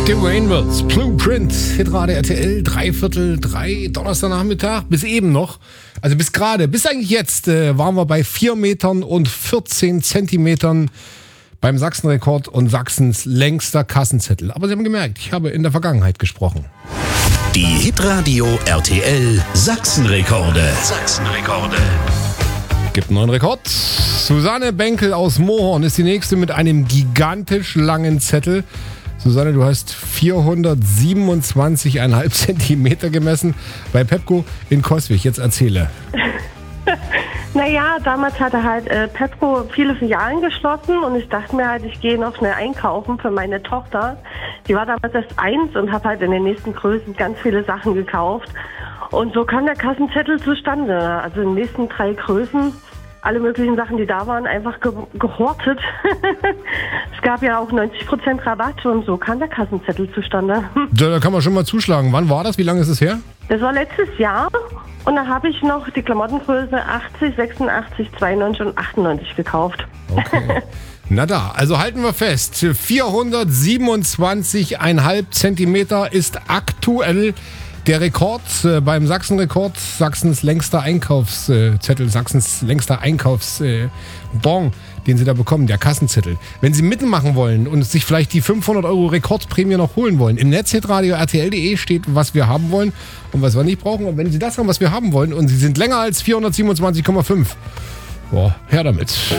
The Rainbows, Blueprint, Hitradio RTL, 2:45, Donnerstagnachmittag, bis eben noch, also bis eigentlich jetzt, waren wir bei 4 Metern und 14 Zentimetern beim Sachsenrekord und Sachsens längster Kassenzettel. Aber Sie haben gemerkt, ich habe in der Vergangenheit gesprochen. Die Hitradio RTL Sachsenrekorde. Gibt einen neuen Rekord. Susanne Benkel aus Mohorn ist die nächste mit einem gigantisch langen Zettel. Susanne, du hast 427,5 Zentimeter gemessen bei Pepco in Coswig. Jetzt erzähle. Naja, damals hatte halt Pepco viele Filialen geschlossen und ich dachte mir halt, ich gehe noch schnell einkaufen für meine Tochter. Die war damals erst 1 und habe halt in den nächsten Größen ganz viele Sachen gekauft. Und so kam der Kassenzettel zustande. Also in den nächsten 3 Größen, alle möglichen Sachen, die da waren, einfach gehortet. Es gab ja auch 90% Rabatt und so kam der Kassenzettel zustande. Da kann man schon mal zuschlagen. Wann war das? Wie lange ist es her? Das war letztes Jahr und da habe ich noch die Klamottengröße 80, 86, 92 und 98 gekauft. Okay. Na da, also halten wir fest, 427,5 Zentimeter ist aktuell der Rekord beim Sachsenrekord, Sachsens längster Einkaufszettel, Sachsens längster Einkaufsbon, den Sie da bekommen, der Kassenzettel. Wenn Sie mitmachen wollen und sich vielleicht die 500 € Rekordprämie noch holen wollen, im Netz hitradio rtl.de steht, was wir haben wollen und was wir nicht brauchen. Und wenn Sie das haben, was wir haben wollen und Sie sind länger als 427,5, boah, her damit.